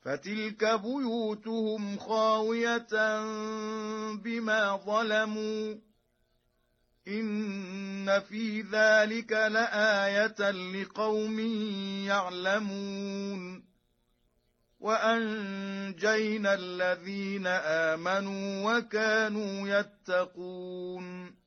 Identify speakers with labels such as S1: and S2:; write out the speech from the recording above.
S1: فتلك بيوتهم خاوية بما ظلموا إن في ذلك لآية لقوم يعلمون وأنجينا الذين آمنوا وكانوا يتقون